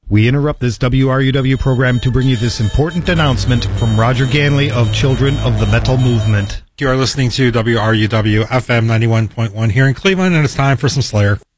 We interrupt this WRUW program to bring you this important announcement from Roger Ganley of Children of the Metal Movement. You are listening to WRUW FM 91.1 here in Cleveland, and it's time for some Slayer.